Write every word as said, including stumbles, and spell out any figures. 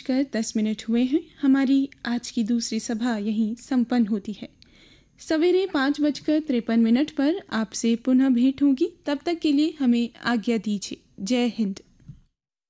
बजकर दस मिनट हुए हैं। हमारी आज की दूसरी सभा यहीं संपन्न होती है। सवेरे पाँच बजकर तिरपन मिनट पर आपसे पुनः भेंट होगी। तब तक के लिए हमें आज्ञा दीजिए। जय हिंद।